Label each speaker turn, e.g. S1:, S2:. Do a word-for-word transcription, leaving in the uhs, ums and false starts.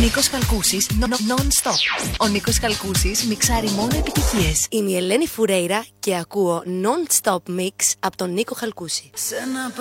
S1: Νίκος Χαλκούσης, non-stop. Ο Νίκος Χαλκούσης μιξάρει μόνο επιτυχίες.
S2: Είμαι η Ελένη Φουρέιρα και ακούω non-stop mix από τον Νίκο Χαλκούση.
S3: Σε ένα